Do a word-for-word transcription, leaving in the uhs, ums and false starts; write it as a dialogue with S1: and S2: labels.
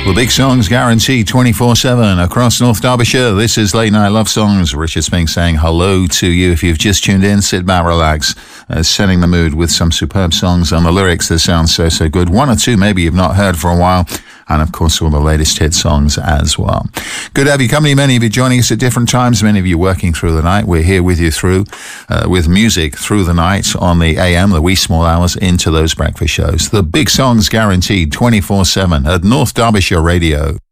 S1: Well, big songs guaranteed twenty-four seven across North Derbyshire. This is Late Night Love Songs. Richard Spink saying hello to you. If you've just tuned in, sit back, relax, uh, setting the mood with some superb songs and the lyrics that sound so, so good. One or two maybe you've not heard for a while. And, of course, all the latest hit songs as well. Good to have you company. Many of you joining us at different times. Many of you working through the night. We're here with you through, uh, with music through the night on the A M, the wee small hours, into those breakfast shows. The big songs guaranteed twenty-four seven at North Derbyshire Radio.